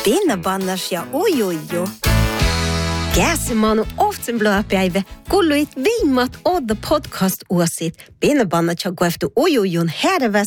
Pinnabannas ja ujuju. Käsimanu Aftonbladet-päivä kulluit viimmat odda podcast-uosit. Pinnabannat ja kueftu ujujun herväs